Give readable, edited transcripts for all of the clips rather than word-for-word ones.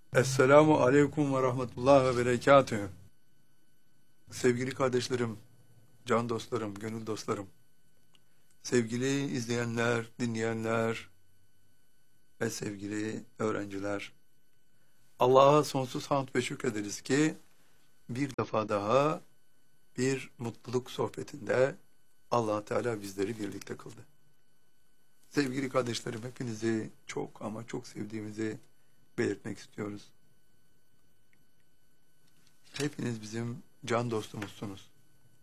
Esselamu aleyküm ve rahmetullah ve berekatühü. Sevgili kardeşlerim, can dostlarım, gönül dostlarım, sevgili izleyenler, dinleyenler ve sevgili öğrenciler. Allah'a sonsuz hamd ve şükrederiz ki bir defa daha bir mutluluk sohbetinde Allah Teala bizleri birlikte kıldı. Sevgili kardeşlerim, hepinizi çok ama çok sevdiğimizi belirtmek istiyoruz. Hepiniz bizim can dostumuzsunuz.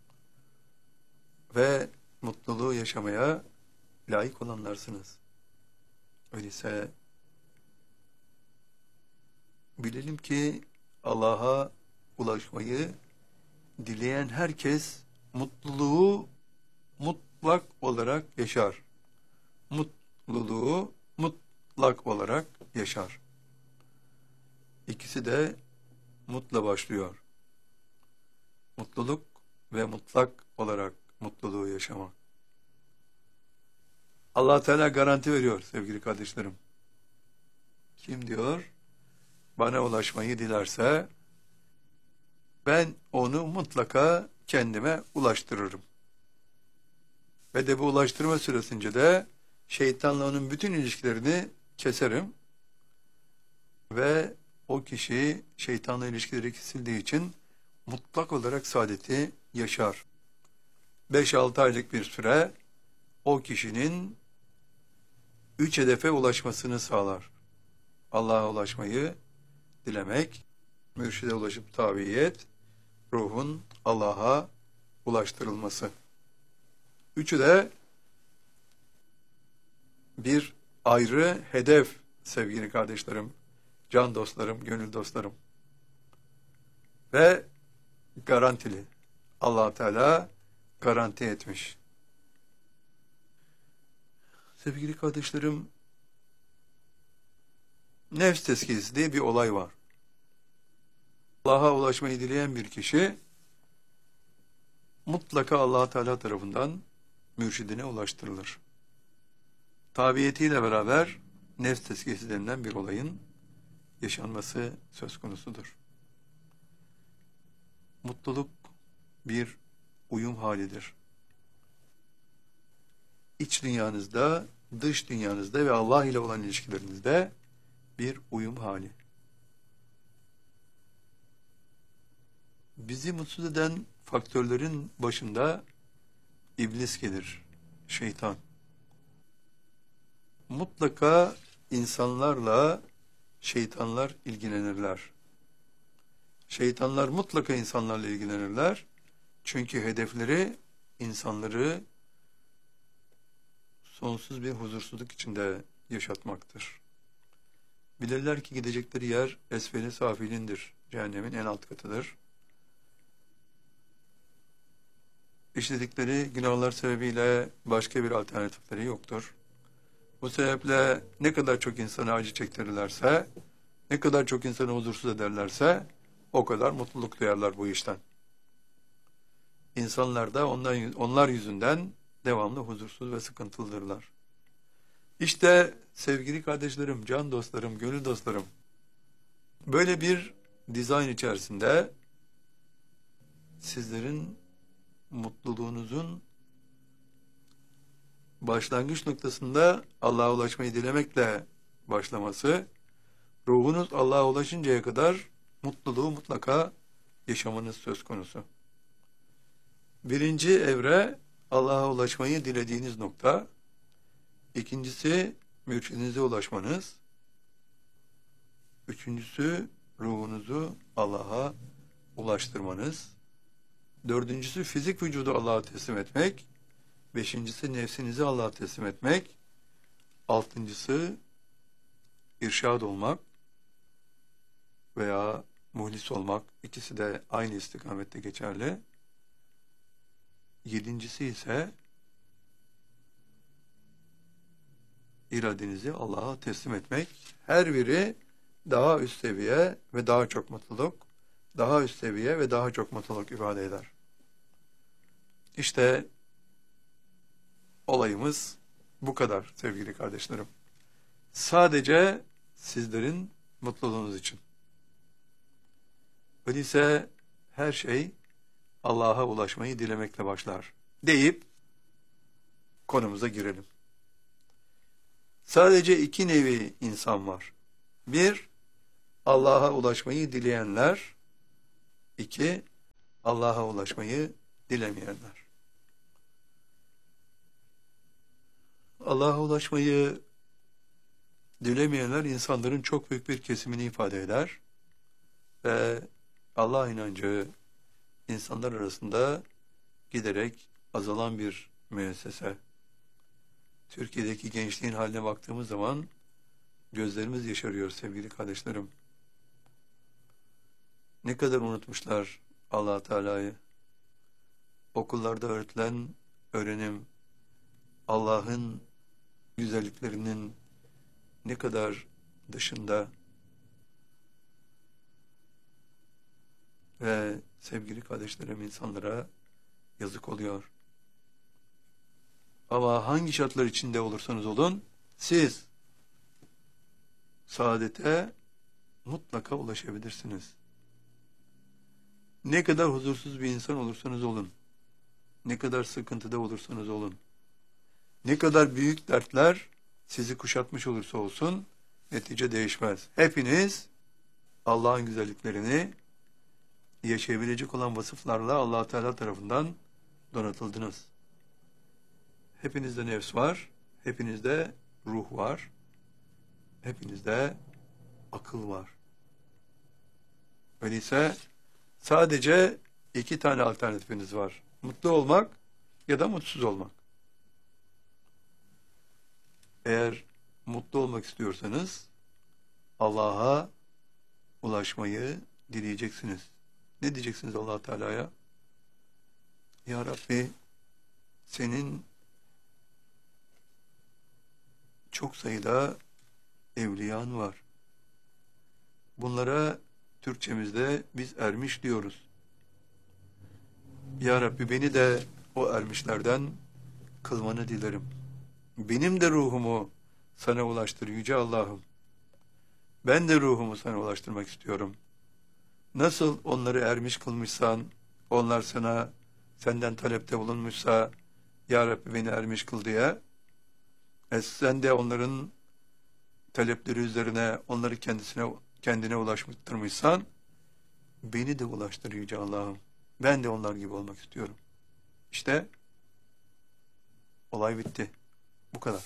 Ve mutluluğu yaşamaya layık olanlarsınız. Öyleyse bilelim ki Allah'a ulaşmayı dileyen herkes mutluluğu mutlak olarak yaşar. Mutluluğu mutlak olarak yaşar. İkisi de mutla başlıyor. Mutluluk ve mutlak olarak mutluluğu yaşamak. Allah Teala garanti veriyor sevgili kardeşlerim. Kim diyor? Bana ulaşmayı dilerse ben onu mutlaka kendime ulaştırırım. Ve de bu ulaştırma süresince de şeytanla onun bütün ilişkilerini keserim. Ve o kişi şeytanla ilişkileri kesildiği için mutlak olarak saadeti yaşar. 5-6 aylık bir süre o kişinin 3 hedefe ulaşmasını sağlar. Allah'a ulaşmayı dilemek, mürşide ulaşıp tabiyet, ruhun Allah'a ulaştırılması. Üçü de bir ayrı hedef sevgili kardeşlerim, can dostlarım, gönül dostlarım. Ve garantili. Allah Teala garanti etmiş. Sevgili kardeşlerim, nefs tezkiyesi diye bir olay var. Allah'a ulaşmayı dileyen bir kişi mutlaka Allah Teala tarafından mürşidine ulaştırılır. Tabiyetiyle beraber nefs tezkiyesi denilen bir olayın yaşanması söz konusudur. Mutluluk bir uyum halidir. İç dünyanızda, dış dünyanızda ve Allah ile olan ilişkilerinizde bir uyum hali. Bizi mutsuz eden faktörlerin başında iblis gelir, şeytan. Mutlaka insanlarla şeytanlar ilgilenirler. Şeytanlar mutlaka insanlarla ilgilenirler. Çünkü hedefleri insanları sonsuz bir huzursuzluk içinde yaşatmaktır. Bilirler ki gidecekleri yer esfel-i safilindir. Cehennemin en alt katıdır. İşledikleri günahlar sebebiyle başka bir alternatifleri yoktur. Bu sebeple ne kadar çok insana acı çektirirlerse, ne kadar çok insanı huzursuz ederlerse o kadar mutluluk duyarlar bu işten. İnsanlar da onlar yüzünden devamlı huzursuz ve sıkıntılıdırlar. İşte sevgili kardeşlerim, can dostlarım, gönül dostlarım, böyle bir dizayn içerisinde sizlerin mutluluğunuzun başlangıç noktasında Allah'a ulaşmayı dilemekle başlaması, ruhunuz Allah'a ulaşıncaya kadar mutluluğu mutlaka yaşamanız söz konusu. Birinci evre Allah'a ulaşmayı dilediğiniz nokta. İkincisi mürşidinize ulaşmanız. Üçüncüsü ruhunuzu Allah'a ulaştırmanız. Dördüncüsü fizik vücudu Allah'a teslim etmek. Beşincisi nefsinizi Allah'a teslim etmek. Altıncısı irşad olmak veya muhlis olmak. İkisi de aynı istikamette geçerli. Yedincisi ise iradenizi Allah'a teslim etmek. Her biri daha üst seviye ve daha çok mutluluk, daha üst seviye ve daha çok mutluluk ifade eder. İşte olayımız bu kadar sevgili kardeşlerim. Sadece sizlerin mutluluğunuz için. Öyleyse her şey Allah'a ulaşmayı dilemekle başlar deyip konumuza girelim. Sadece iki nevi insan var. Bir, Allah'a ulaşmayı dileyenler. İki, Allah'a ulaşmayı dilemeyenler. Allah'a ulaşmayı dilemeyenler insanların çok büyük bir kesimini ifade eder ve Allah inancı insanlar arasında giderek azalan bir müessese. Türkiye'deki gençliğin haline baktığımız zaman gözlerimiz yaşarıyor sevgili kardeşlerim. Ne kadar unutmuşlar Allah Teala'yı. Okullarda öğretilen öğrenim, Allah'ın güzelliklerinin ne kadar dışında ve sevgili kardeşlerim, insanlara yazık oluyor. Ama hangi şartlar içinde olursanız olun, siz saadete mutlaka ulaşabilirsiniz. Ne kadar huzursuz bir insan olursanız olun, ne kadar sıkıntıda olursanız olun, ne kadar büyük dertler sizi kuşatmış olursa olsun, netice değişmez. Hepiniz Allah'ın güzelliklerini yaşayabilecek olan vasıflarla Allah Teala tarafından donatıldınız. Hepinizde nefs var, hepinizde ruh var, hepinizde akıl var. Öyleyse sadece iki tane alternatifiniz var. Mutlu olmak ya da mutsuz olmak. Eğer mutlu olmak istiyorsanız Allah'a ulaşmayı dileyeceksiniz. Ne diyeceksiniz Allah Teala'ya? Ya Rabbi, senin çok sayıda evliyan var. Bunlara Türkçemizde biz ermiş diyoruz. Ya Rabbi, beni de o ermişlerden kılmanı dilerim. Benim de ruhumu sana ulaştır Yüce Allah'ım. Ben de ruhumu sana ulaştırmak istiyorum. Nasıl onları ermiş kılmışsan, onlar senden talepte bulunmuşsa, Ya Rabbi beni ermiş kıl diye, sen de onların talepleri üzerine onları kendine ulaştırmışsan, beni de ulaştır Yüce Allah'ım. Ben de onlar gibi olmak istiyorum. İşte olay bitti. Bu kadar.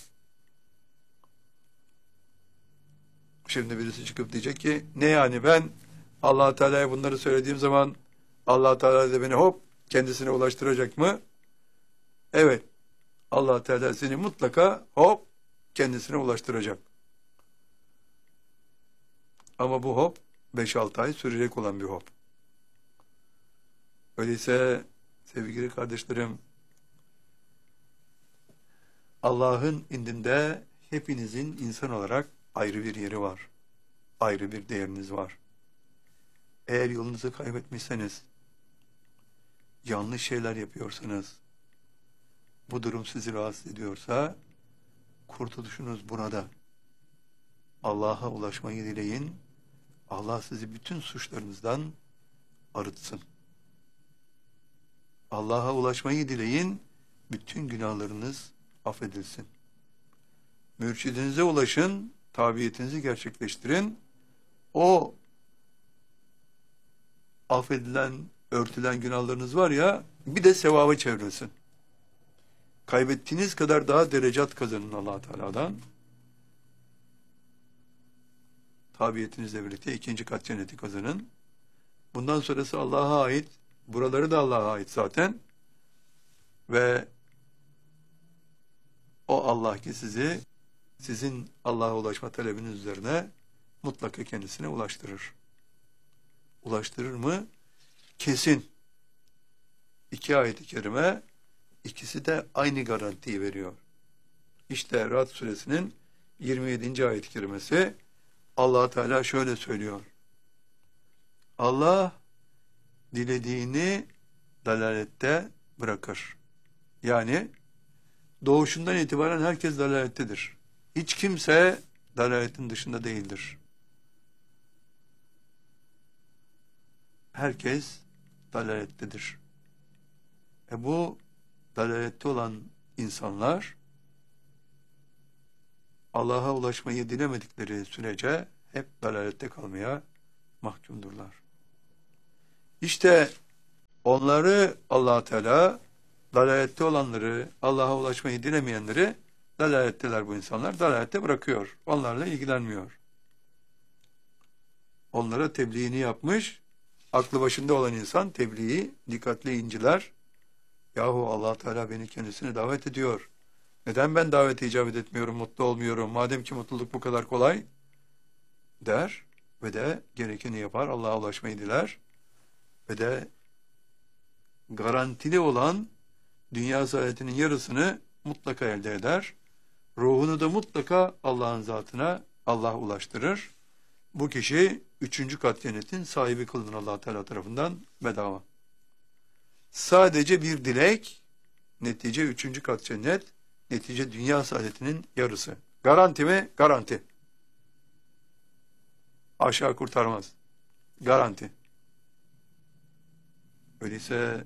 Şimdi birisi çıkıp diyecek ki, ne yani ben Allah Teala'ya bunları söylediğim zaman Allah Teala da beni hop kendisine ulaştıracak mı? Evet. Allah Teala seni mutlaka hop kendisine ulaştıracak. Ama bu hop 5-6 ay sürecek olan bir hop. Öyleyse sevgili kardeşlerim, Allah'ın indinde hepinizin insan olarak ayrı bir yeri var. Ayrı bir değeriniz var. Eğer yolunuzu kaybetmişseniz, yanlış şeyler yapıyorsanız, bu durum sizi rahatsız ediyorsa, kurtuluşunuz burada. Allah'a ulaşmayı dileyin. Allah sizi bütün suçlarınızdan arıtsın. Allah'a ulaşmayı dileyin. Bütün günahlarınız affedilsin. Mürşidinize ulaşın. Tabiyetinizi gerçekleştirin. O affedilen, örtülen günahlarınız var ya, bir de sevaba çevrilsin. Kaybettiğiniz kadar daha derecat kazanın Allah Teala'dan. Tabiyetinizle birlikte 2. kat cenneti kazanın. Bundan sonrası Allah'a ait. Buraları da Allah'a ait zaten. Ve o Allah ki sizin Allah'a ulaşma talebiniz üzerine mutlaka kendisine ulaştırır. Ulaştırır mı? Kesin. 2 ayet-i kerime, ikisi de aynı garantiyi veriyor. İşte Ra'd suresinin 27. ayet-i kerimesi, Allah Teala şöyle söylüyor. Allah dilediğini dalalette bırakır. Yani doğuşundan itibaren herkes dalalettedir. Hiç kimse dalaletin dışında değildir. herkes dalalettedir. Bu dalalette olan insanlar Allah'a ulaşmayı dilemedikleri sürece hep dalalette kalmaya mahkumdurlar. İşte onları Allah Teala, dalalette olanları, Allah'a ulaşmayı dilemeyenleri, dalaletteler bu insanlar, dalalette bırakıyor. Onlarla ilgilenmiyor. Onlara tebliğini yapmış, aklı başında olan insan tebliği dikkatli inciler. Yahu Allah Teala beni kendisine davet ediyor. Neden ben davete icabet etmiyorum, mutlu olmuyorum, madem ki mutluluk bu kadar kolay der ve de gerekeni yapar, Allah'a ulaşmayı diler ve de garantili olan dünya saadetinin yarısını mutlaka elde eder. Ruhunu da mutlaka Allah'ın zatına Allah ulaştırır. Bu kişi 3. kat cennetin sahibi kılınır Allah Teala tarafından bedava. Sadece bir dilek, netice 3. kat cennet, netice dünya saadetinin yarısı. Garanti mi? Garanti. Aşağı kurtarmaz. Garanti. Öyleyse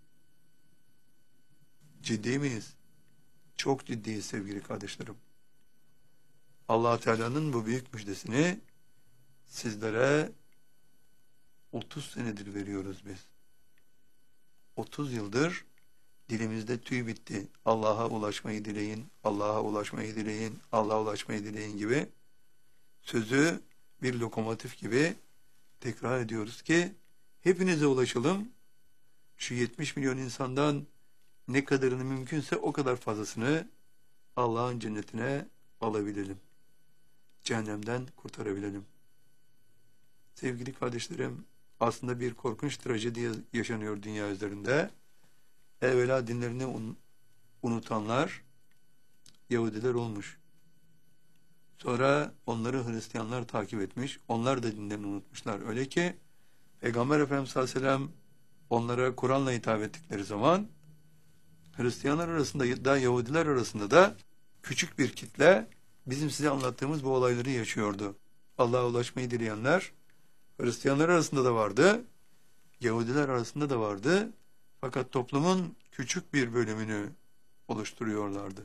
ciddi miyiz? Çok ciddiyiz sevgili kardeşlerim. Allah Teala'nın bu büyük müjdesini sizlere 30 senedir veriyoruz biz. 30 yıldır dilimizde tüy bitti. Allah'a ulaşmayı dileyin, Allah'a ulaşmayı dileyin, Allah'a ulaşmayı dileyin gibi sözü bir lokomotif gibi tekrar ediyoruz ki hepinize ulaşalım. Şu 70 milyon insandan ne kadarını mümkünse o kadar fazlasını Allah'ın cennetine alabilelim. Cehennemden kurtarabilelim. Sevgili kardeşlerim, aslında bir korkunç trajedi yaşanıyor dünya üzerinde. Evvela dinlerini unutanlar Yahudiler olmuş. Sonra onları Hristiyanlar takip etmiş. Onlar da dinlerini unutmuşlar. Öyle ki Peygamber Efendimiz sallallahu aleyhi ve sellem onlara Kur'an'la hitap ettikleri zaman Hristiyanlar arasında da Yahudiler arasında da küçük bir kitle bizim size anlattığımız bu olayları yaşıyordu. Allah'a ulaşmayı dileyenler Hristiyanlar arasında da vardı, Yahudiler arasında da vardı. Fakat toplumun küçük bir bölümünü oluşturuyorlardı.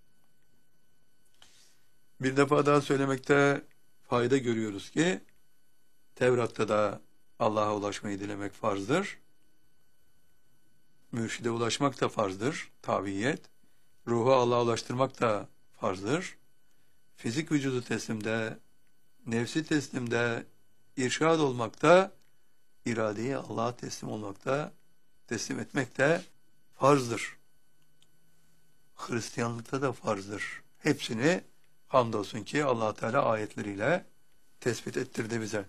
Bir defa daha söylemekte fayda görüyoruz ki Tevrat'ta da Allah'a ulaşmayı dilemek farzdır. Mürşide ulaşmak da farzdır, tabiyet. Ruhu Allah'a ulaştırmak da farzdır. Fizik vücudu teslimde, nefsi teslimde, irşad olmakta, iradeyi Allah'a teslim etmek de farzdır. Hristiyanlıkta da farzdır. Hepsini hamdolsun ki Allah Teala ayetleriyle tespit ettirdi bize.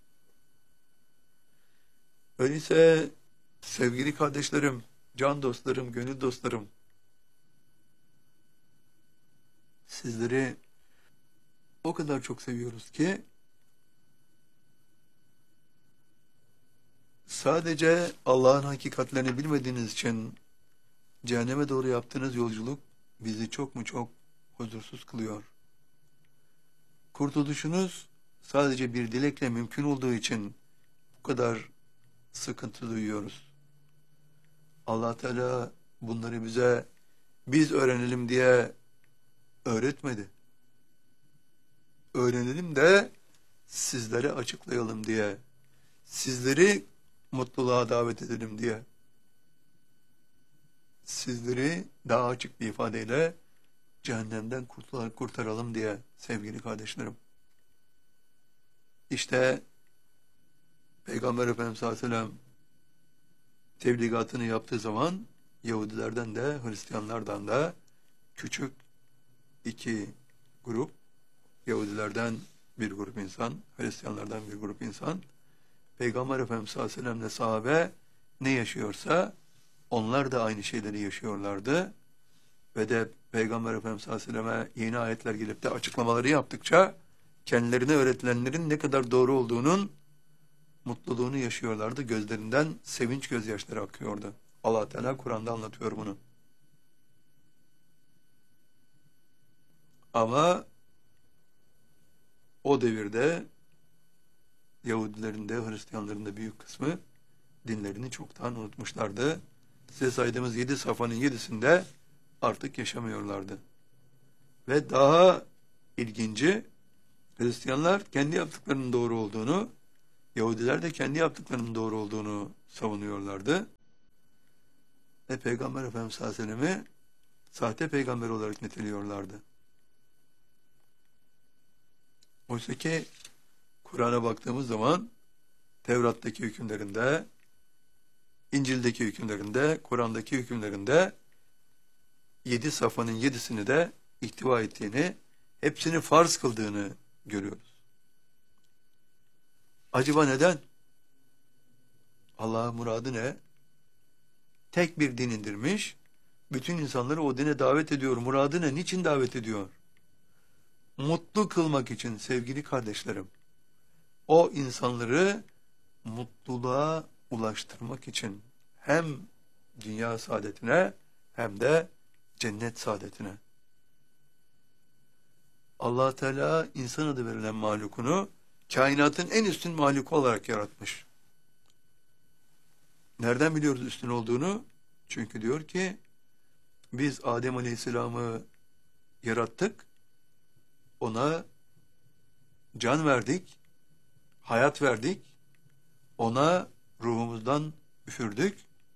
Öyleyse sevgili kardeşlerim, can dostlarım, gönül dostlarım, sizleri o kadar çok seviyoruz ki sadece Allah'ın hakikatlerini bilmediğiniz için cehenneme doğru yaptığınız yolculuk bizi çok mu çok huzursuz kılıyor. Kurtuluşunuz sadece bir dilekle mümkün olduğu için bu kadar sıkıntı duyuyoruz. Allah Teala bunları bize biz öğrenelim diye öğretmedi. Öğrenelim de sizlere açıklayalım diye, sizleri mutluluğa davet edelim diye, sizleri daha açık bir ifadeyle cehennemden kurtaralım diye sevgili kardeşlerim. İşte Peygamber Efendimiz sallallahu aleyhi ve sellem tebligatını yaptığı zaman Yahudilerden de Hristiyanlardan da küçük iki grup, Yahudilerden bir grup insan, Hristiyanlardan bir grup insan, Peygamber Efendimiz sallallahu aleyhi ve sellem'le sahabe ne yaşıyorsa onlar da aynı şeyleri yaşıyorlardı. Ve de Peygamber Efendimiz sallallahu aleyhi ve selleme yeni ayetler gelip de açıklamaları yaptıkça kendilerine öğretilenlerin ne kadar doğru olduğunun mutluluğunu yaşıyorlardı. Gözlerinden sevinç gözyaşları akıyordu. Allah Teala Kur'an'da anlatıyor bunu. Ama o devirde Yahudilerin de Hristiyanların da büyük kısmı dinlerini çoktan unutmuşlardı. Size saydığımız 7 safhanın 7'sinde artık yaşamıyorlardı. Ve daha ilginci, Hristiyanlar kendi yaptıklarının doğru olduğunu, Yahudiler de kendi yaptıklarının doğru olduğunu savunuyorlardı. Ve Peygamber Efendimiz sallallahu aleyhi ve sellem'i sahte peygamber olarak niteliyorlardı. Oysa ki Kur'an'a baktığımız zaman Tevrat'taki hükümlerinde, İncil'deki hükümlerinde, Kur'an'daki hükümlerinde 7 safhanın 7'sini de ihtiva ettiğini, hepsini farz kıldığını görüyoruz. Acaba neden? Allah'ın muradı ne? Tek bir din indirmiş, bütün insanları o dine davet ediyor. Muradı ne? Niçin davet ediyor? Mutlu kılmak için sevgili kardeşlerim. O insanları mutluluğa ulaştırmak için hem dünya saadetine hem de cennet saadetine. Allah Teala insan adı verilen mahlukunu kainatın en üstün mahluku olarak yaratmış. Nereden biliyoruz üstün olduğunu? Çünkü diyor ki biz Adem Aleyhisselam'ı yarattık, ona can verdik, hayat verdik, ona ruhumuzdan üfürdük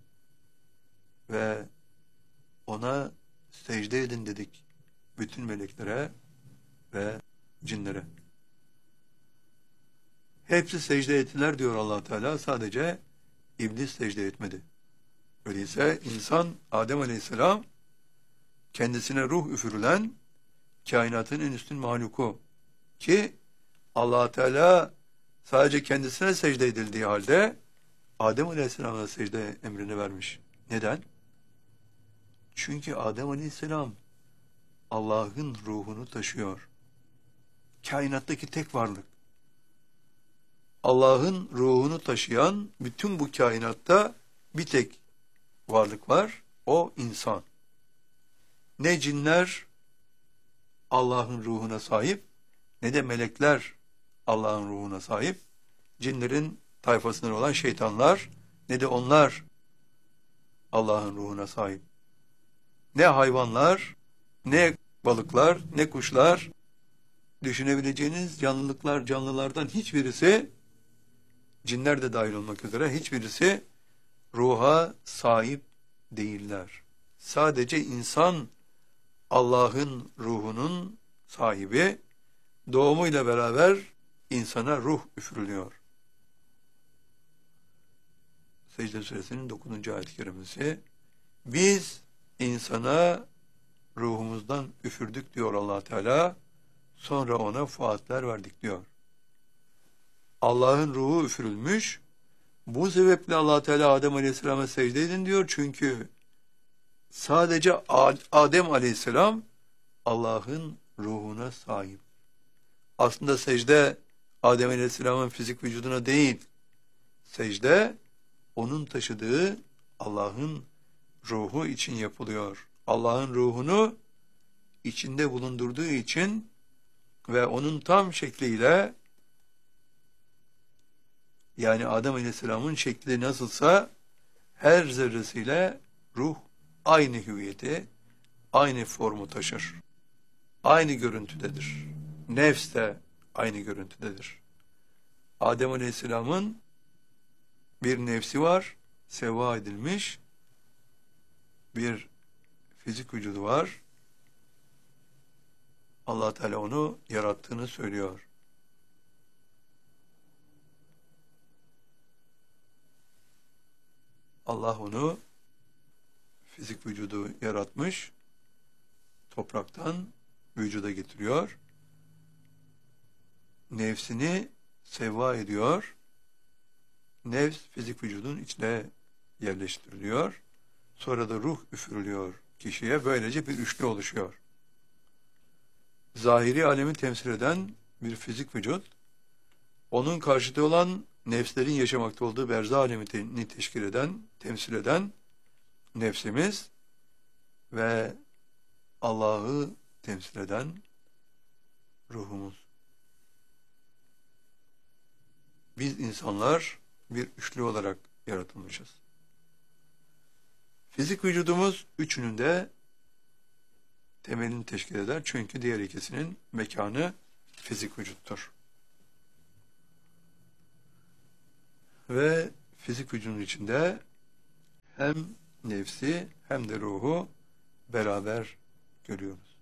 ve ona secde edin dedik bütün meleklere ve cinlere. Hepsi secde ettiler diyor Allah Teala, sadece iblis secde etmedi. Öyleyse insan Adem Aleyhisselam kendisine ruh üfürülen kainatın en üstün mahluku ki Allah Teala sadece kendisine secde edildiği halde Adem Aleyhisselam'a secde emrini vermiş. Neden? Çünkü Adem Aleyhisselam Allah'ın ruhunu taşıyor. Kainattaki tek varlık. Allah'ın ruhunu taşıyan bütün bu kainatta bir tek varlık var. O insan. Ne cinler Allah'ın ruhuna sahip, ne de melekler Allah'ın ruhuna sahip. Cinlerin tayfasından olan şeytanlar, ne de onlar Allah'ın ruhuna sahip. Ne hayvanlar, ne balıklar, ne kuşlar, düşünebileceğiniz canlılardan hiçbirisi, cinler de dahil olmak üzere hiçbirisi ruha sahip değiller. Sadece insan Allah'ın ruhunun sahibi, doğumuyla beraber insana ruh üfürülüyor. Secde Suresinin 9. ayet-i kerimesi, biz insana ruhumuzdan üfürdük diyor Allah Teala, sonra ona fuatler verdik diyor. Allah'ın ruhu üfürülmüş, bu sebeple Allah Teala Adem Aleyhisselam'a secde edin diyor, çünkü sadece Adem Aleyhisselam Allah'ın ruhuna sahip. Aslında secde Adem Aleyhisselam'ın fizik vücuduna değil, secde onun taşıdığı Allah'ın ruhu için yapılıyor. Allah'ın ruhunu içinde bulundurduğu için ve onun tam şekliyle, yani Adem Aleyhisselam'ın şekli nasılsa her zerresiyle ruh aynı hüviyeti, aynı formu taşır. Aynı görüntüdedir. Nefs de aynı görüntüdedir. Adem Aleyhisselam'ın bir nefsi var, sevva edilmiş, bir fizik vücudu var. Allah Teala onu yarattığını söylüyor. Allah onu fizik vücudu yaratmış, topraktan vücuda getiriyor. Nefsini sevva ediyor. Nefs fizik vücudun içine yerleştiriliyor. Sonra da ruh üfürülüyor kişiye. Böylece bir üçlü oluşuyor. Zahiri alemi temsil eden bir fizik vücut, onun karşıtı olan nefslerin yaşamakta olduğu berzah alemini teşkil eden, temsil eden nefsimiz ve Allah'ı temsil eden ruhumuz. Biz insanlar bir üçlü olarak yaratılmışız. Fizik vücudumuz üçünün de temelini teşkil eder. Çünkü diğer ikisinin mekanı fizik vücuttur. Ve fizik vücudun içinde hem nefsi hem de ruhu beraber görüyoruz.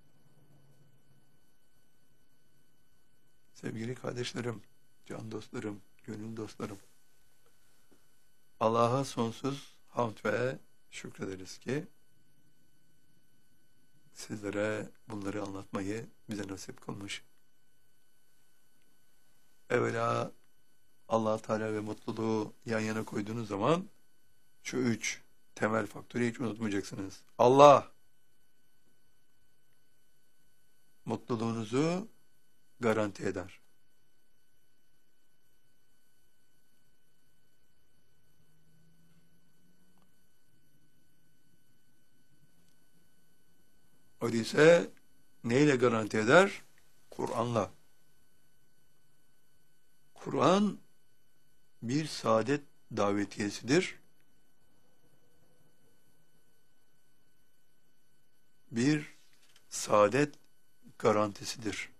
Sevgili kardeşlerim, can dostlarım, gönül dostlarım, Allah'a sonsuz hamd ve şükrederiz ki sizlere bunları anlatmayı bize nasip kılmış. Evvela Allah Teala ve mutluluğu yan yana koyduğunuz zaman şu üç temel faktörü hiç unutmayacaksınız. Allah mutluluğunuzu garanti eder. Öyleyse neyle garanti eder? Kur'an'la. Kur'an bir saadet davetiyesidir. Bir saadet garantisidir.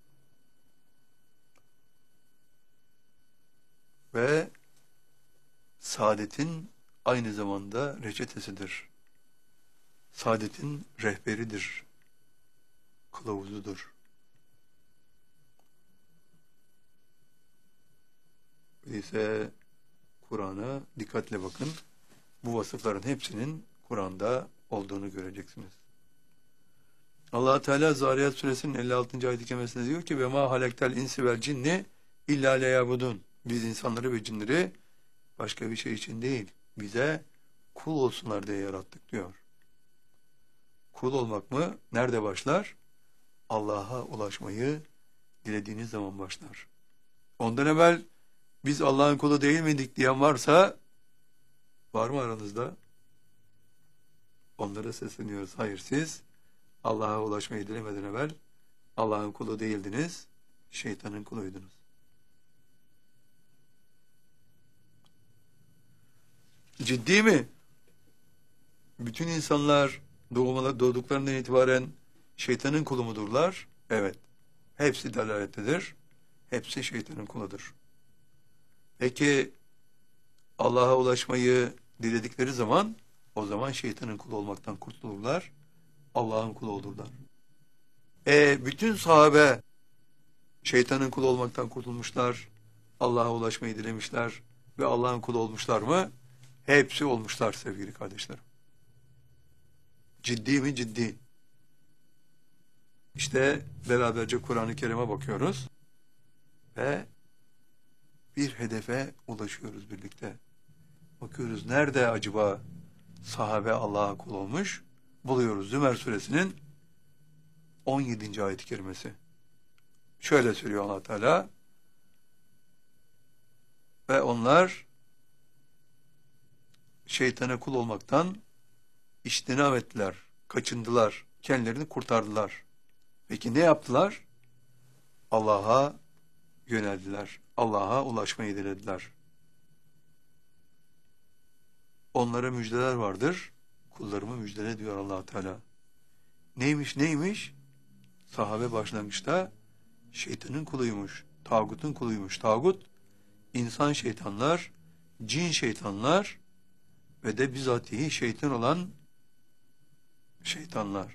Ve saadetin aynı zamanda reçetesidir. Saadetin rehberidir. Kılavuzudur. Öyleyse Kur'an'a dikkatle bakın. Bu vasıfların hepsinin Kur'an'da olduğunu göreceksiniz. Allah Teala Zariyat Suresinin 56. ayet-i kerimesinde diyor ki: "Ve ma halektel insi vel cinni illa liyabudun." Biz insanları ve cinleri başka bir şey için değil, bize kul olsunlar diye yarattık diyor. Kul olmak mı? Nerede başlar? Allah'a ulaşmayı dilediğiniz zaman başlar. Ondan evvel biz Allah'ın kulu değil miydik diyen varsa, var mı aranızda? Onlara sesleniyoruz. Hayır, siz Allah'a ulaşmayı dilemeden evvel Allah'ın kulu değildiniz, şeytanın kuluydunuz. Ciddi mi? Bütün insanlar doğduklarından itibaren şeytanın kulu mudurlar? Evet. Hepsi dalalettedir. Hepsi şeytanın kuludur. Peki Allah'a ulaşmayı diledikleri zaman, o zaman şeytanın kulu olmaktan kurtulurlar. Allah'ın kulu olurlar. Bütün sahabe şeytanın kulu olmaktan kurtulmuşlar. Allah'a ulaşmayı dilemişler ve Allah'ın kulu olmuşlar mı? Hepsi olmuşlar sevgili kardeşlerim. Ciddi mi? Ciddi. İşte beraberce Kur'an-ı Kerim'e bakıyoruz ve bir hedefe ulaşıyoruz birlikte. Bakıyoruz nerede acaba sahabe Allah'a kul olmuş? Buluyoruz Zümer suresinin 17. ayet-i kerimesi. Şöyle söylüyor Allah Teala: "Ve onlar şeytana kul olmaktan içtinab ettiler, kaçındılar, kendilerini kurtardılar." Peki ne yaptılar? Allah'a yöneldiler, Allah'a ulaşmayı dilediler. Onlara müjdeler vardır, kullarımı müjdele diyor Allah Teala. Neymiş? Sahabe başlangıçta şeytanın kuluymuş, tağutun kuluymuş. Tağut, insan şeytanlar, cin şeytanlar ve de bizatihi şeytan olan şeytanlar.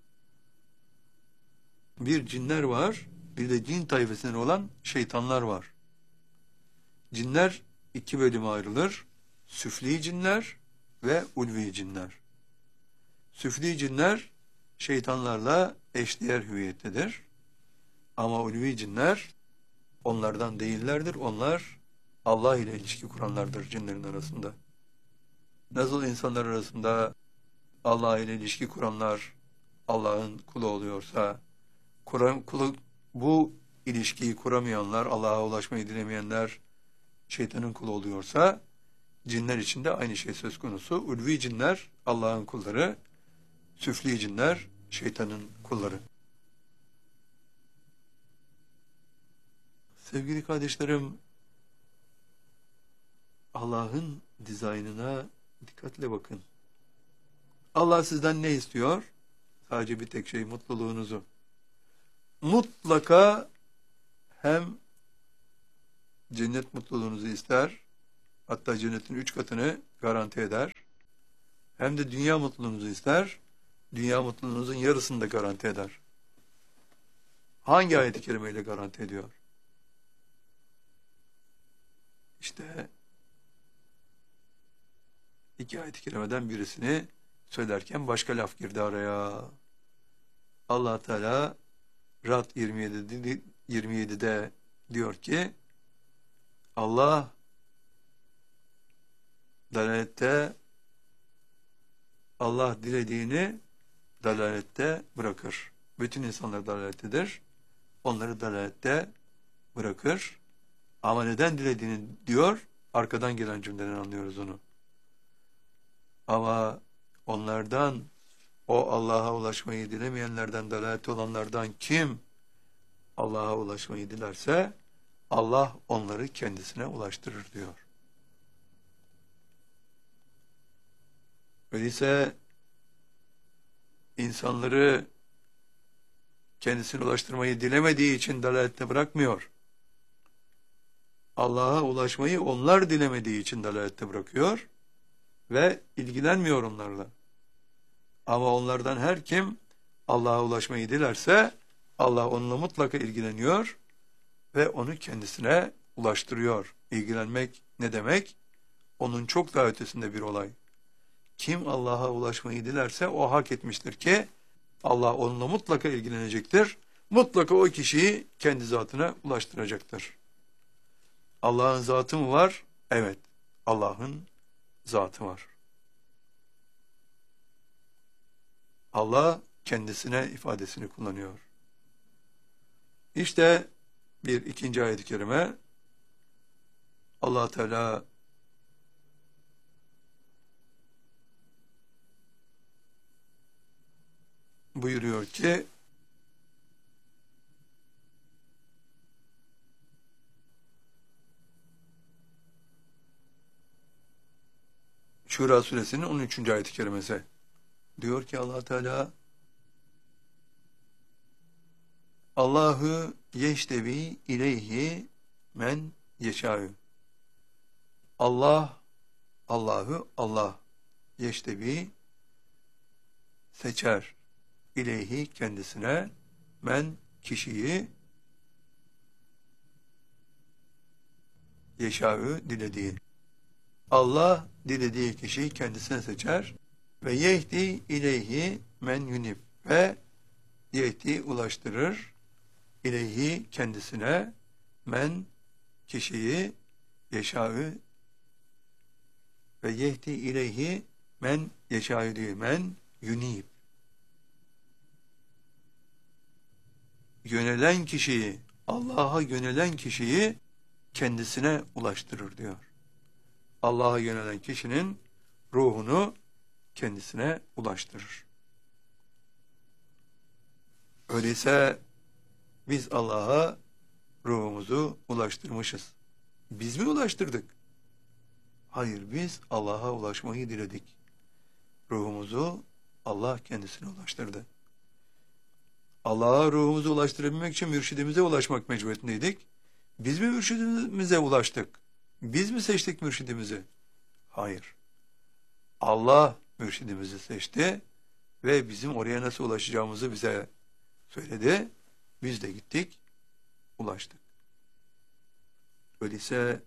Bir cinler var, bir de cin tayfasından olan şeytanlar var. Cinler iki bölüme ayrılır. Süfli cinler ve ulvi cinler. Süfli cinler şeytanlarla eşdeğer hüviyettedir. Ama ulvi cinler onlardan değillerdir. Onlar Allah ile ilişki kuranlardır cinlerin arasında. Nasıl insanlar arasında Allah ile ilişki kuranlar Allah'ın kulu oluyorsa, bu ilişkiyi kuramayanlar, Allah'a ulaşmayı dilemeyenler şeytanın kulu oluyorsa, cinler için de aynı şey söz konusu. Ulvi cinler Allah'ın kulları, süfli cinler şeytanın kulları. Sevgili kardeşlerim, Allah'ın dizaynına dikkatle bakın. Allah sizden ne istiyor? Sadece bir tek şey, mutluluğunuzu. Mutlaka hem cennet mutluluğunuzu ister, hatta cennetin 3 katını garanti eder. Hem de dünya mutluluğunuzu ister, dünya mutluluğunuzun yarısını da garanti eder. Hangi ayet-i kerimeyle garanti ediyor? İşte 2 ayet-i kerimeden birisini söylerken başka laf girdi araya. Allah Teala Ra'd 27'de diyor ki, Allah dalalette, Allah dilediğini dalalette bırakır. Bütün insanlar dalalettedir. Onları dalalette bırakır. Ama neden dilediğini diyor, arkadan gelen cümleden anlıyoruz onu. Ama onlardan, o Allah'a ulaşmayı dilemeyenlerden, dalalette olanlardan kim Allah'a ulaşmayı dilerse, Allah onları kendisine ulaştırır diyor. Öyleyse insanları kendisine ulaştırmayı dilemediği için dalalette bırakmıyor. Allah'a ulaşmayı onlar dilemediği için dalalette bırakıyor ve ilgilenmiyor onlarla. Ama onlardan her kim Allah'a ulaşmayı dilerse Allah onunla mutlaka ilgileniyor ve onu kendisine ulaştırıyor. İlgilenmek ne demek? Onun çok daha ötesinde bir olay. Kim Allah'a ulaşmayı dilerse o hak etmiştir ki Allah onunla mutlaka ilgilenecektir. Mutlaka o kişiyi kendi zatına ulaştıracaktır. Allah'ın zatı mı var? Evet, Allah'ın zatı var. Allah kendisine ifadesini kullanıyor. İşte bir ikinci ayet-i kerime, Allah Teala buyuruyor ki, Şura suresinin 13. ayet-i kerimesi. Diyor ki Allah Teala, Allahu yeştevi ileyhi men yeşâ'ü. Allah yeştevi seçer ileyhi kendisine, men kişiyi, yeşâ'ü dilediği. Allah dilediği kişiyi kendisine seçer ve yehdi ileyhi men yunib, ve yehdi ulaştırır ileyhi kendisine, men kişiyi, yeşâ'ü, ve yehdi ileyhi men yeşâ'ü diyor, men yunib. Yönelen kişiyi, Allah'a yönelen kişiyi kendisine ulaştırır diyor. Allah'a yönelen kişinin ruhunu kendisine ulaştırır. Öyleyse biz Allah'a ruhumuzu ulaştırmışız. Biz mi ulaştırdık? Hayır, biz Allah'a ulaşmayı diledik. Ruhumuzu Allah kendisine ulaştırdı. Allah'a ruhumuzu ulaştırabilmek için mürşidimize ulaşmak mecburiyetindeydik. Biz mi mürşidimize ulaştık? Biz mi seçtik mürşidimizi? Hayır. Allah mürşidimizi seçti ve bizim oraya nasıl ulaşacağımızı bize söyledi. Biz de gittik, ulaştık. Öyleyse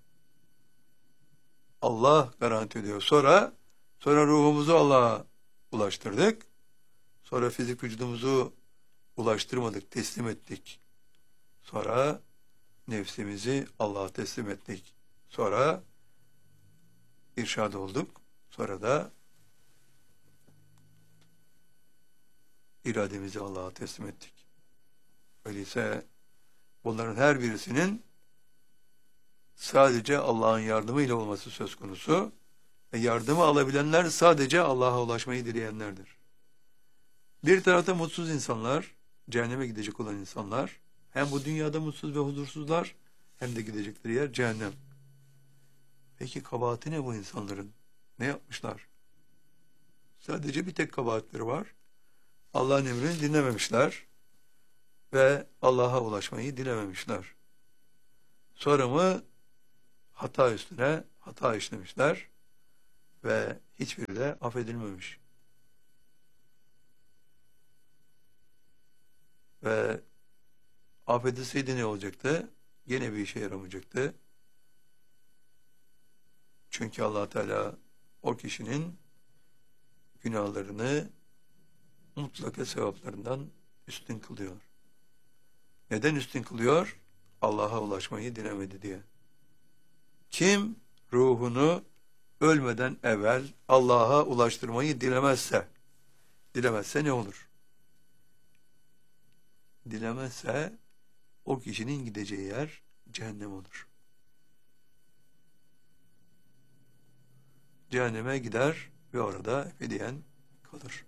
Allah garanti ediyor. Sonra ruhumuzu Allah'a ulaştırdık. Sonra fizik vücudumuzu ulaştırmadık, teslim ettik. Sonra nefsimizi Allah'a teslim ettik. Sonra irşad olduk. Sonra da irademizi Allah'a teslim ettik. Öyleyse bunların her birisinin sadece Allah'ın yardımıyla olması söz konusu ve yardımı alabilenler sadece Allah'a ulaşmayı dileyenlerdir. Bir tarafta mutsuz insanlar, cehenneme gidecek olan insanlar, hem bu dünyada mutsuz ve huzursuzlar, hem de gidecekleri yer cehennem. Peki kabahati ne bu insanların? Ne yapmışlar? Sadece bir tek kabahatleri var. Allah'ın emrini dinlememişler ve Allah'a ulaşmayı dilememişler. Sonra mı hata üstüne hata işlemişler ve hiçbiri de affedilmemiş. Ve affedilseydi ne olacaktı? Yine bir işe yaramayacaktı. Çünkü Allah Teala o kişinin günahlarını mutlaka sevaplarından üstün kılıyor. Neden üstün kılıyor? Allah'a ulaşmayı dilemedi diye. Kim ruhunu ölmeden evvel Allah'a ulaştırmayı dilemezse ne olur? Dilemezse o kişinin gideceği yer cehennem olur. Cehenneme gider ve orada ebediyen kalır.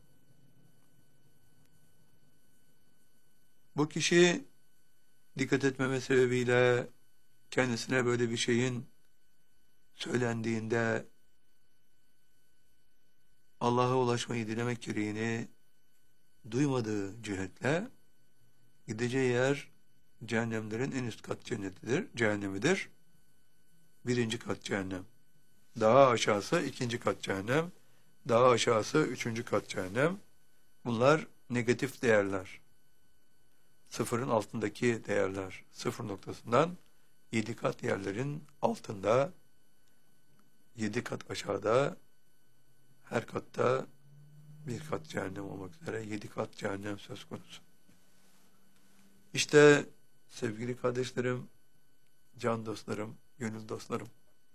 Bu kişi dikkat etmeme sebebiyle kendisine böyle bir şeyin söylendiğinde Allah'a ulaşmayı dilemek gereğini duymadığı cihetle gideceği yer cehennemlerin en üst kat cehennemidir. 1. kat cehennem. Daha aşağısı 2. kat cehennem. Daha aşağısı 3. kat cehennem. Bunlar negatif değerler. Sıfırın altındaki değerler. Sıfır noktasından 7 kat yerlerin altında, 7 kat aşağıda, her katta 1 kat cehennem olmak üzere 7 kat cehennem söz konusu. İşte sevgili kardeşlerim, can dostlarım, gönül dostlarım.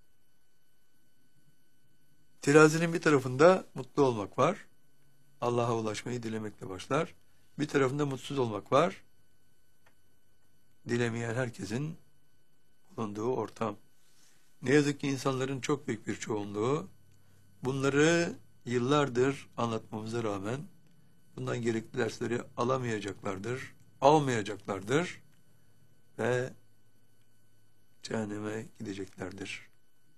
Terazinin bir tarafında mutlu olmak var. Allah'a ulaşmayı dilemekle başlar. Bir tarafında mutsuz olmak var. Dilemeyen herkesin bulunduğu ortam. Ne yazık ki insanların çok büyük bir çoğunluğu bunları yıllardır anlatmamıza rağmen bundan gerekli dersleri almayacaklardır ve cehenneme gideceklerdir.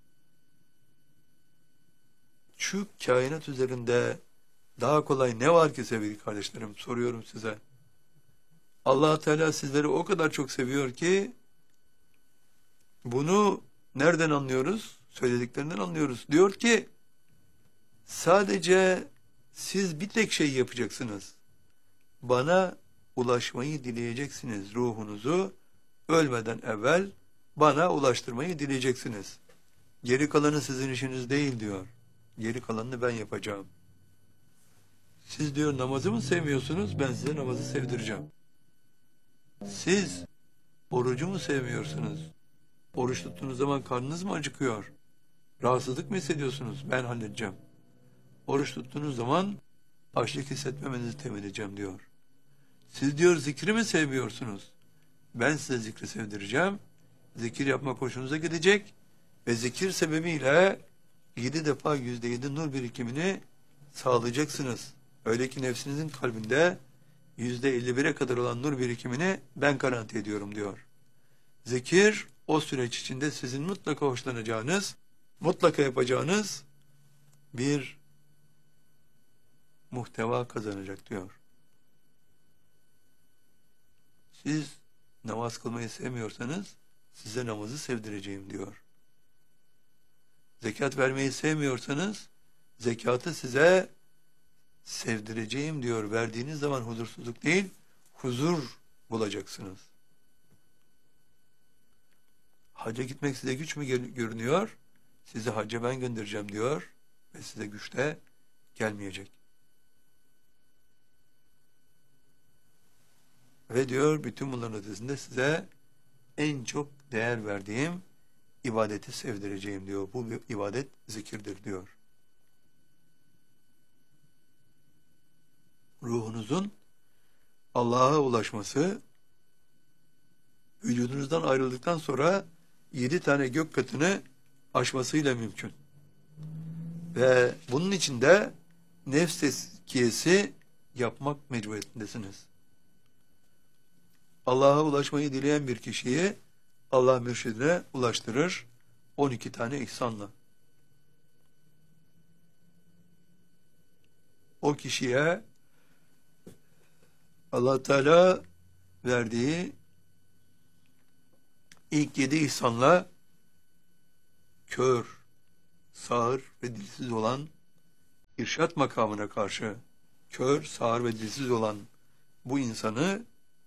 Şu kainat üzerinde daha kolay ne var ki sevgili kardeşlerim, soruyorum size. Allah Teala sizleri o kadar çok seviyor ki bunu nereden anlıyoruz? Söylediklerinden anlıyoruz. Diyor ki sadece siz bir tek şey yapacaksınız. Bana ulaşmayı dileyeceksiniz. Ruhunuzu ölmeden evvel bana ulaştırmayı dileyeceksiniz. Geri kalanı sizin işiniz değil diyor. Geri kalanını ben yapacağım. Siz diyor namazı mı sevmiyorsunuz? Ben size namazı sevdireceğim. Siz orucu mu sevmiyorsunuz? Oruç tuttuğunuz zaman karnınız mı acıkıyor? Rahatsızlık mı hissediyorsunuz? Ben halledeceğim. Oruç tuttuğunuz zaman açlık hissetmemenizi temin edeceğim diyor. Siz diyor zikri mi sevmiyorsunuz? Ben size zikri sevdireceğim. Zikir yapmak hoşunuza gidecek ve zikir sebebiyle 7 defa %7 nur birikimini sağlayacaksınız. Öyle ki nefsinizin kalbinde %51'e kadar olan nur birikimini ben garanti ediyorum diyor. Zikir o süreç içinde sizin mutlaka hoşlanacağınız, mutlaka yapacağınız bir muhteva kazanacak diyor. Siz namaz kılmayı sevmiyorsanız size namazı sevdireceğim diyor. Zekat vermeyi sevmiyorsanız zekatı size sevdireceğim diyor. Verdiğiniz zaman huzursuzluk değil, huzur bulacaksınız. Hacca gitmek size güç mü görünüyor? Sizi hacca ben göndereceğim diyor ve size güç de gelmeyecek. Ve diyor bütün bunların ötesinde size en çok değer verdiğim ibadeti sevdireceğim diyor. Bu ibadet zikirdir diyor. Ruhunuzun Allah'a ulaşması vücudunuzdan ayrıldıktan sonra 7 tane gök katını aşmasıyla mümkün. Ve bunun için de nefs tezkiyesi yapmak mecburiyetindesiniz. Allah'a ulaşmayı dileyen bir kişiyi Allah mürşidine ulaştırır. 12 tane ihsanla. O kişiye Allah Teala verdiği ilk 7 ihsanla kör, sağır ve dilsiz olan irşat makamına karşı kör, sağır ve dilsiz olan bu insanı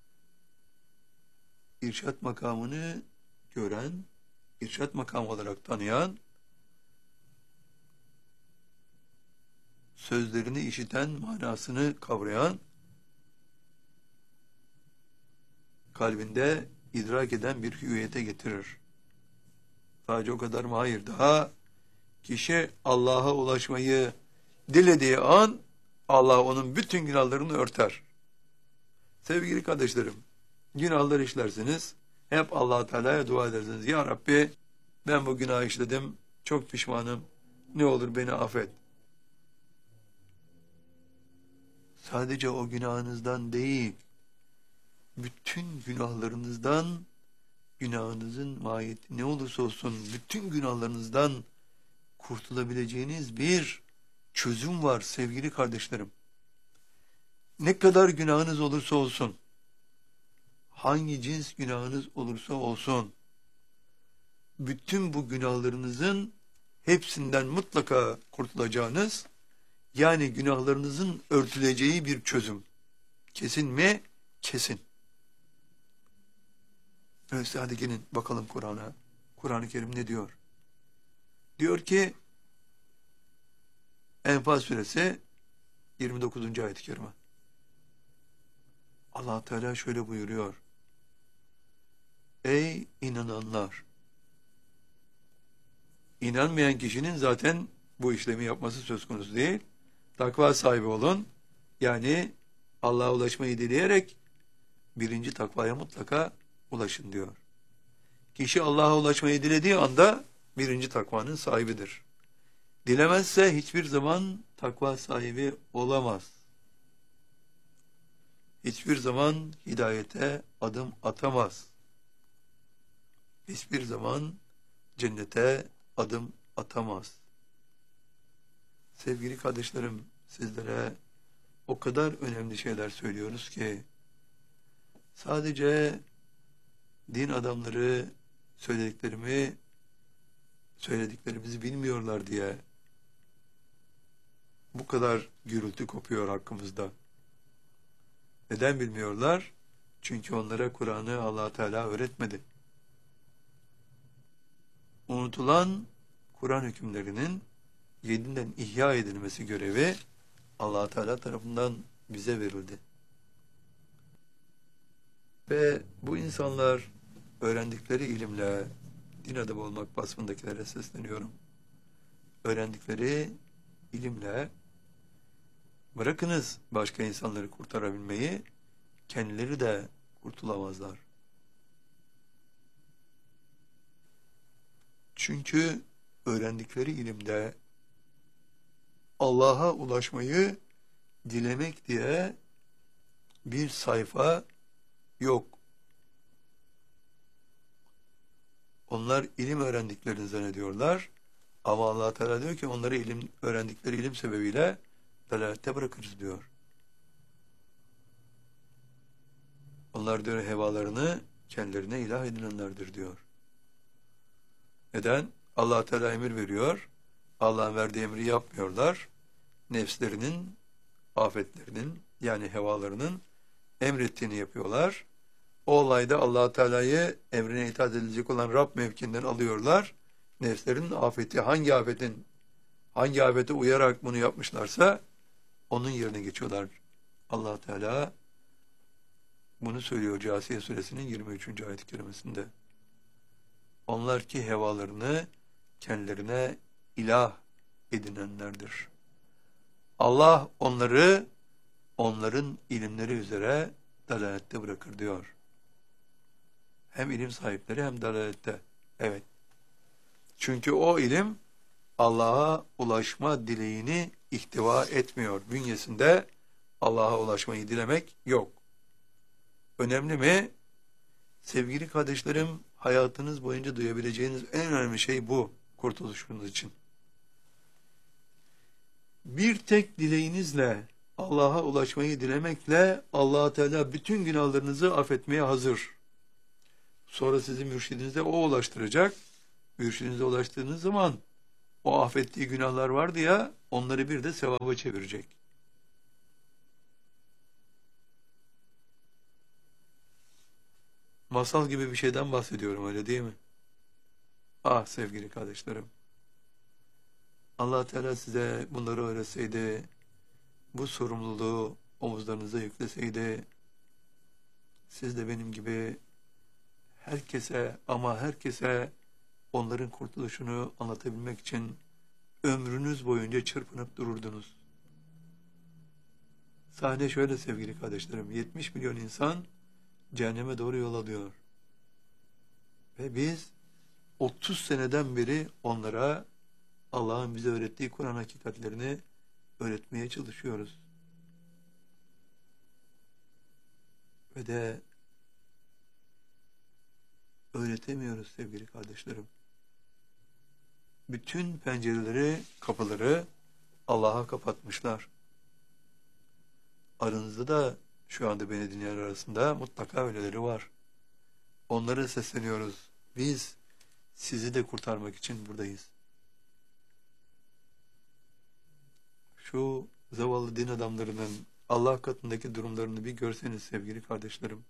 irşat makamını gören, irşat makamı olarak tanıyan, sözlerini işiten, manasını kavrayan, kalbinde idrak eden bir hüviyete getirir. Sadece o kadar mı? Hayır. Daha kişi Allah'a ulaşmayı dilediği an Allah onun bütün günahlarını örter. Sevgili kardeşlerim, günahlar işlersiniz, hep Allah Teala'ya dua edersiniz. Ya Rabbi, ben bu günahı işledim, çok pişmanım, ne olur beni affet. Sadece o günahınızdan değil, bütün günahlarınızdan, günahınızın mahiyeti ne olursa olsun, bütün günahlarınızdan kurtulabileceğiniz bir çözüm var sevgili kardeşlerim. Ne kadar günahınız olursa olsun, hangi cins günahınız olursa olsun, bütün bu günahlarınızın hepsinden mutlaka kurtulacağınız, yani günahlarınızın örtüleceği bir çözüm. Kesin mi? Kesin. Öyleyse hadi gelin bakalım Kur'an'a. Kur'an-ı Kerim ne diyor? Diyor ki, Enfal suresi 29. ayet-i kerime. Allah Teala şöyle buyuruyor. Ey inananlar! İnanmayan kişinin zaten bu işlemi yapması söz konusu değil. Takva sahibi olun. Yani Allah'a ulaşmayı dileyerek birinci takvaya mutlaka ulaşın diyor. Kişi Allah'a ulaşmayı dilediği anda birinci takvanın sahibidir. Dilemezse hiçbir zaman takva sahibi olamaz. Hiçbir zaman hidayete adım atamaz. Hiçbir zaman cennete adım atamaz. Sevgili kardeşlerim, sizlere o kadar önemli şeyler söylüyoruz ki sadece din adamları söylediklerimizi bilmiyorlar diye bu kadar gürültü kopuyor hakkımızda. Neden bilmiyorlar? Çünkü onlara Kur'an'ı Allah Teala öğretmedi. Unutulan Kur'an hükümlerinin yeniden ihya edilmesi görevi Allah Teala tarafından bize verildi. Ve bu insanlar öğrendikleri ilimle, din adamı olmak vasfındakilere sesleniyorum. Öğrendikleri ilimle bırakınız başka insanları kurtarabilmeyi, kendileri de kurtulamazlar. Çünkü öğrendikleri ilimde Allah'a ulaşmayı dilemek diye bir sayfa yok. Onlar ilim öğrendiklerini zannediyorlar. Ama Allah Teala diyor ki onları öğrendikleri ilim sebebiyle dalalette bırakırız diyor. Onlar diyor hevalarını kendilerine ilah edinenlerdir diyor. Neden? Allah Teala emir veriyor. Allah'ın verdiği emri yapmıyorlar. Nefslerinin, afetlerinin yani hevalarının emrettiğini yapıyorlar. O olayda Allah Teala'yı emrine itaat edilecek olan Rab mevkiinden alıyorlar. Nefslerin afeti hangi afete uyarak bunu yapmışlarsa onun yerine geçiyorlar. Allah Teala bunu söylüyor Câsiye suresinin 23. ayet-i kerimesinde. Onlar ki hevalarını kendilerine ilah edinenlerdir. Allah onları onların ilimleri üzere dalalette bırakır diyor. Hem ilim sahipleri hem dalalette. Evet. Çünkü o ilim Allah'a ulaşma dileğini ihtiva etmiyor. Bünyesinde Allah'a ulaşmayı dilemek yok. Önemli mi? Sevgili kardeşlerim, hayatınız boyunca duyabileceğiniz en önemli şey bu, kurtuluşunuz için. Bir tek dileğinizle, Allah'a ulaşmayı dilemekle Allah Teala bütün günahlarınızı affetmeye hazır. Sonra sizi mürşidinize o ulaştıracak. Mürşidinize ulaştığınız zaman o affettiği günahlar vardı ya, onları bir de sevaba çevirecek. Masal gibi bir şeyden bahsediyorum, öyle değil mi? Ah sevgili kardeşlerim, Allah Teala size bunları öğretseydi, bu sorumluluğu omuzlarınıza yükleseydi, siz de benim gibi herkese, ama herkese onların kurtuluşunu anlatabilmek için ömrünüz boyunca çırpınıp dururdunuz. Sahne şöyle sevgili kardeşlerim, 70 milyon insan cehenneme doğru yol alıyor. Ve biz 30 seneden beri onlara Allah'ın bize öğrettiği Kur'an hakikatlerini öğretmeye çalışıyoruz. Ve de öğretemiyoruz sevgili kardeşlerim. Bütün pencereleri, kapıları Allah'a kapatmışlar. Aranızda da şu anda beni dinleyen arasında mutlaka öyleleri var. Onlara sesleniyoruz. Biz sizi de kurtarmak için buradayız. Şu zavallı din adamlarının Allah katındaki durumlarını bir görseniz sevgili kardeşlerim.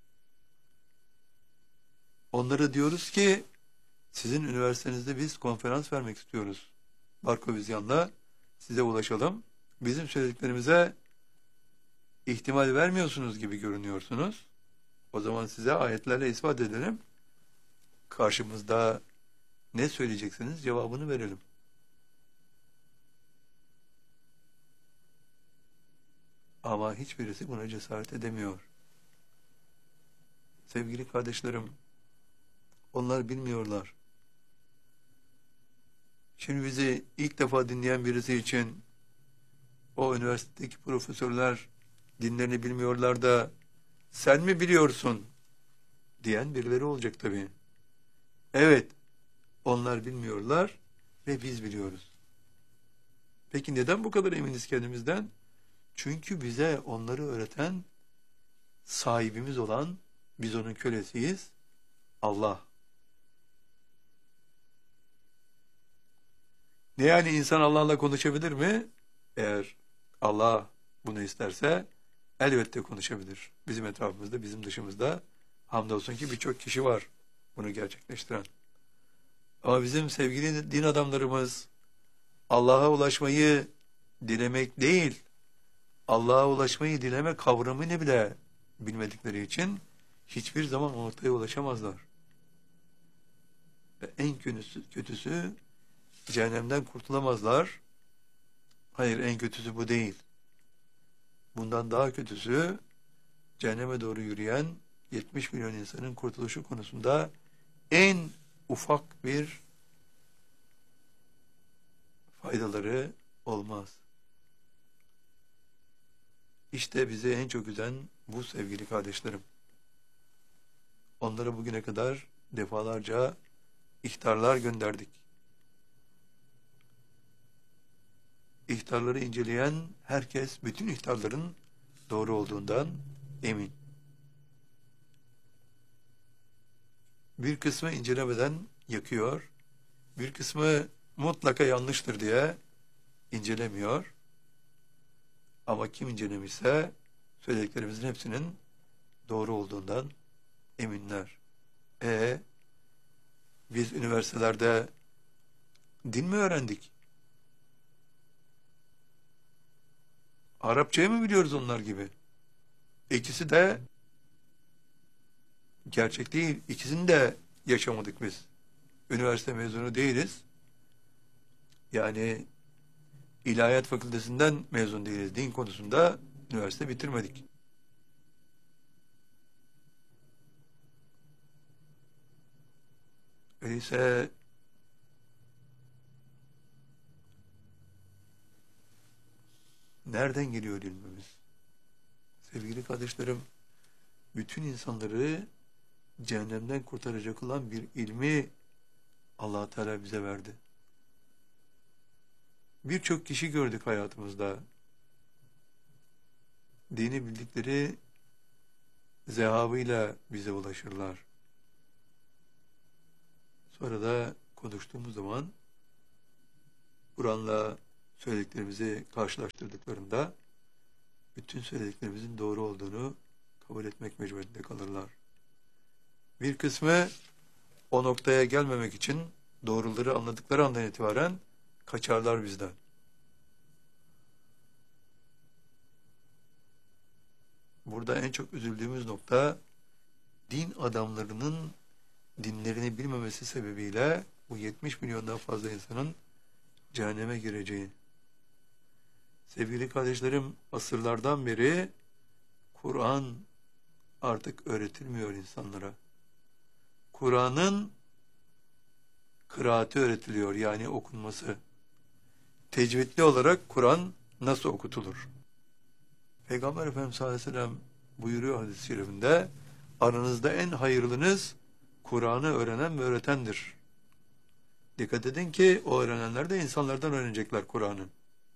Onlara diyoruz ki sizin üniversitenizde biz konferans vermek istiyoruz. Barkovizyan'la size ulaşalım. Bizim söylediklerimize ihtimal vermiyorsunuz gibi görünüyorsunuz. O zaman size ayetlerle ispat edelim. Karşımızda ne söyleyeceksiniz cevabını verelim. Ama hiçbirisi buna cesaret edemiyor. Sevgili kardeşlerim, onlar bilmiyorlar. Şimdi bizi ilk defa dinleyen birisi için o üniversitedeki profesörler dinlerini bilmiyorlar da sen mi biliyorsun diyen birileri olacak tabii. Evet, onlar bilmiyorlar ve biz biliyoruz. Peki neden bu kadar eminiz kendimizden? Çünkü bize onları öğreten sahibimiz olan, biz onun kölesiyiz, Allah. Ne yani insan Allah'la konuşabilir mi? Eğer Allah bunu isterse elbette konuşabilir. Bizim etrafımızda, bizim dışımızda hamdolsun ki birçok kişi var bunu gerçekleştiren. Ama bizim sevgili din adamlarımız Allah'a ulaşmayı dilemek değil, Allah'a ulaşmayı dileme kavramını bile bilmedikleri için hiçbir zaman o noktaya ulaşamazlar. Ve en kötüsü cehennemden kurtulamazlar. Hayır, en kötüsü bu değil. Bundan daha kötüsü cehenneme doğru yürüyen 70 milyon insanın kurtuluşu konusunda en ufak bir faydaları olmaz. İşte bize en çok üzen bu sevgili kardeşlerim. Onlara bugüne kadar defalarca ihtarlar gönderdik. İhtarları inceleyen herkes bütün ihtarların doğru olduğundan emin. Bir kısmı incelemeden yakıyor, bir kısmı mutlaka yanlıştır diye incelemiyor. Ama kim incelemişse söylediklerimizin hepsinin doğru olduğundan eminler. Biz üniversitelerde din mi öğrendik? Arapçayı mı biliyoruz onlar gibi? İkisi de gerçek değil. İkisini de yaşamadık biz. Üniversite mezunu değiliz. Yani İlahiyat Fakültesinden mezun değiliz. Din konusunda üniversite bitirmedik. Öyleyse nereden geliyor ilmimiz? Sevgili kardeşlerim, bütün insanları cehennemden kurtaracak olan bir ilmi Allah Teala bize verdi. Birçok kişi gördük hayatımızda. Dini bildikleri zehabıyla bize ulaşırlar. Sonra da konuştuğumuz zaman Kur'an'la söylediklerimizi karşılaştırdıklarında bütün söylediklerimizin doğru olduğunu kabul etmek mecburiyetinde kalırlar. Bir kısmı o noktaya gelmemek için doğruları anladıkları andan itibaren kaçarlar bizden. Burada en çok üzüldüğümüz nokta din adamlarının dinlerini bilmemesi sebebiyle bu 70 milyondan fazla insanın cehenneme gireceği. Sevgili kardeşlerim, asırlardan beri Kur'an artık öğretilmiyor insanlara. Kur'an'ın kıraati öğretiliyor, yani okunması. Tecvidli olarak Kur'an nasıl okutulur? Peygamber Efendimiz sallallahu aleyhi ve sellem buyuruyor hadis-i şerifinde, aranızda en hayırlınız Kur'an'ı öğrenen ve öğretendir. Dikkat edin ki o öğrenenler de insanlardan öğrenecekler Kur'an'ı.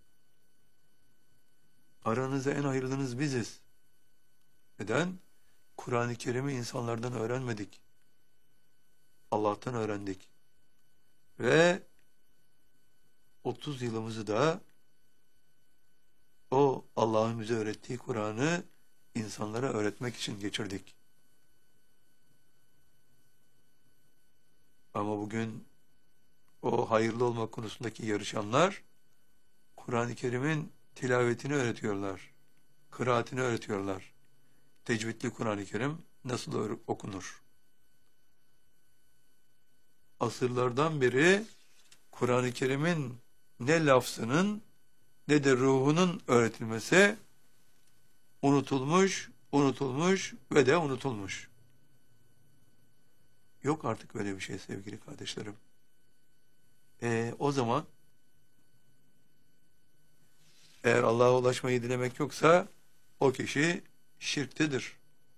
Aranızda en hayırlınız biziz. Neden? Kur'an-ı Kerim'i insanlardan öğrenmedik. Allah'tan öğrendik. Ve 30 yılımızı da o Allah'ın bize öğrettiği Kur'an'ı insanlara öğretmek için geçirdik. Ama bugün o hayırlı olmak konusundaki yarışanlar Kur'an-ı Kerim'in tilavetini öğretiyorlar. Kıraatini öğretiyorlar. Tecvidli Kur'an-ı Kerim nasıl okunur? Asırlardan beri Kur'an-ı Kerim'in ne lafzının ne de ruhunun öğretilmesi unutulmuş ve de unutulmuş. Yok artık öyle bir şey sevgili kardeşlerim. O zaman eğer Allah'a ulaşmayı dilemek yoksa o kişi şirktedir.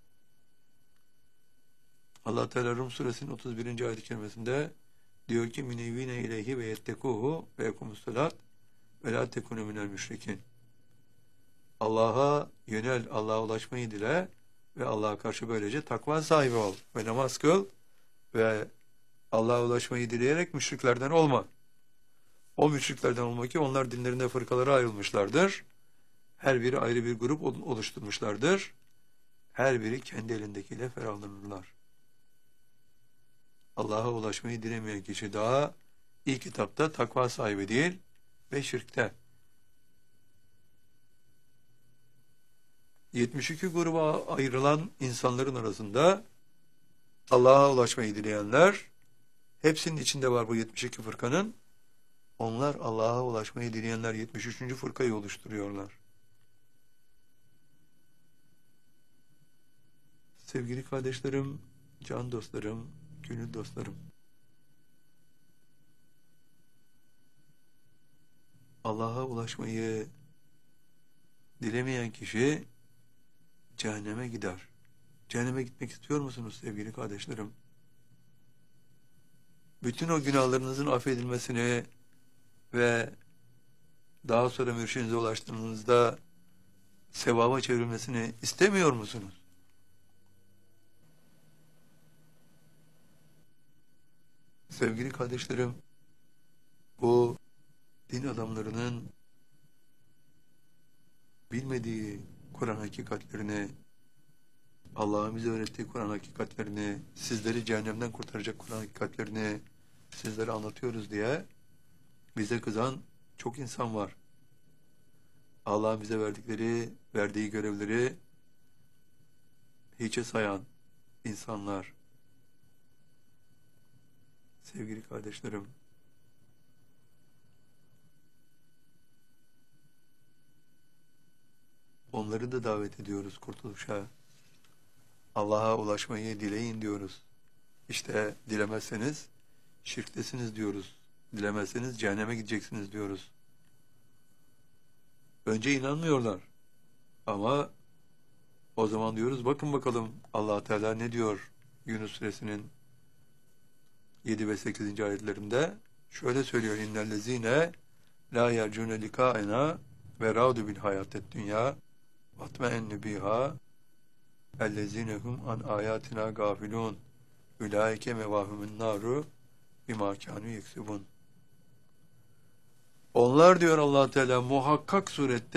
Allah Teala Rum suresinin 31. ayet-i kerimesinde diyor ki minevine ileyhi ve yettekuhu ve yekumussalat ve la tekunu minel müşrikin. Allah'a yönel, Allah'a ulaşmayı dile ve Allah'a karşı böylece takva sahibi ol ve namaz kıl ve Allah'a ulaşmayı dileyerek müşriklerden olma. O müşriklerden olma ki onlar dinlerinde fırkalara ayrılmışlardır. Her biri ayrı bir grup oluşturmuşlardır. Her biri kendi elindekiyle ferahlanırlar. Allah'a ulaşmayı dilemeyen kişi daha ilk kitapta takva sahibi değil ve şirkte. 72 gruba ayrılan insanların arasında Allah'a ulaşmayı dileyenler, hepsinin içinde var bu 72 fırkanın. Onlar Allah'a ulaşmayı dileyenler 73. fırkayı oluşturuyorlar. Sevgili kardeşlerim, can dostlarım, gönül dostlarım. Allah'a ulaşmayı dilemeyen kişi cehenneme gider. Cehenneme gitmek istiyor musunuz sevgili kardeşlerim? Bütün o günahlarınızın affedilmesini ve daha sonra mürşidinize ulaştığınızda sevaba çevrilmesini istemiyor musunuz? Sevgili kardeşlerim, bu din adamlarının bilmediği Kur'an hakikatlerini, Allah'ın bize öğrettiği Kur'an hakikatlerini, sizleri cehennemden kurtaracak Kur'an hakikatlerini sizlere anlatıyoruz diye bize kızan çok insan var. Allah'ın bize verdiği görevleri hiçe sayan insanlar. Sevgili kardeşlerim, onları da davet ediyoruz kurtuluşa. Allah'a ulaşmayı dileyin diyoruz. İşte dilemezseniz şirktesiniz diyoruz. Dilemezseniz cehenneme gideceksiniz diyoruz. Önce inanmıyorlar. Ama o zaman diyoruz bakın bakalım Allah Teala ne diyor Yunus suresinin 7 ve 8. ayetlerinde şöyle söylüyor: İnnellezine la yercune likaena ve radu bil hayatet dünya vatme'ennu biha ellezine hum an ayatina gafilun ulaike mevahumun naru bima kanu yeksubun. Onlar diyor Allah Teala muhakkak surette